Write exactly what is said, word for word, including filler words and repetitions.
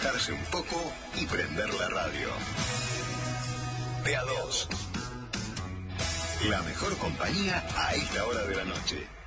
relajarse un poco y prender la radio. De a dos. La mejor compañía a esta hora de la noche.